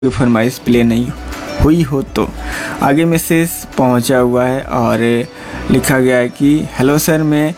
फरमाइश प्ले नहीं हुई हो तो आगे मैसेज पहुंचा हुआ है और लिखा गया है कि हेलो सर, मैं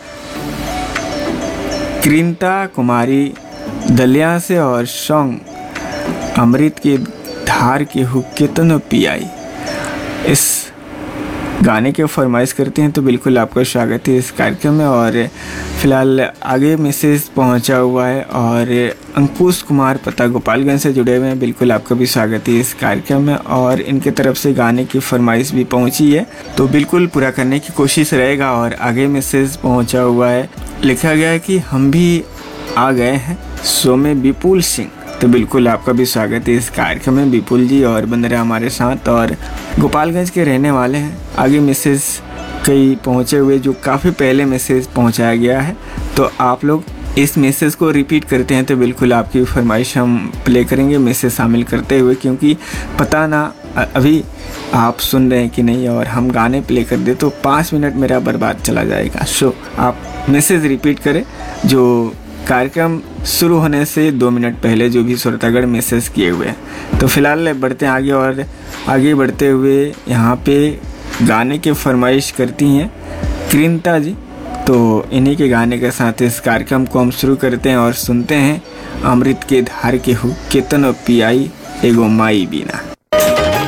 क्रिंता कुमारी दलिया से और सॉन्ग अमृत के धार के हुक्के तो न पियाई इस गाने के फरमाइश करते हैं। तो बिल्कुल आपका स्वागत है इस कार्यक्रम में। और फिलहाल आगे मैसेज पहुंचा हुआ है और अंकुश कुमार पता गोपालगंज से जुड़े हुए हैं। बिल्कुल आपका भी स्वागत है इस कार्यक्रम में और इनके तरफ से गाने की फरमाइश भी पहुंची है, तो बिल्कुल पूरा करने की कोशिश रहेगा। और आगे मैसेज पहुंचा हुआ है, लिखा गया है कि हम भी आ गए हैं शो में विपुल सिंह। तो बिल्कुल आपका भी स्वागत है इस कार्यक्रम में विपुल जी, और बन रहे हमारे साथ और गोपालगंज के रहने वाले हैं। आगे मैसेज कई पहुंचे हुए जो काफ़ी पहले मैसेज पहुंचाया गया है, तो आप लोग इस मैसेज को रिपीट करते हैं तो बिल्कुल आपकी फरमाइश हम प्ले करेंगे मैसेज शामिल करते हुए, क्योंकि पता ना अभी आप सुन रहे हैं कि नहीं और हम गाने प्ले कर दे तो 5 मिनट मेरा बर्बाद चला जाएगा। सो आप मैसेज रिपीट करें जो कार्यक्रम शुरू होने से 2 मिनट पहले जो भी श्रोतागण मैसेज किए हुए हैं। तो फिलहाल बढ़ते हैं आगे, और आगे बढ़ते हुए यहाँ पे गाने के फरमाइश करती हैं क्रिंता जी। तो इन्हीं के गाने के साथ इस कार्यक्रम को हम शुरू करते हैं और सुनते हैं अमृत के धार के हुक्के तो न पियाई एगो माई बिना।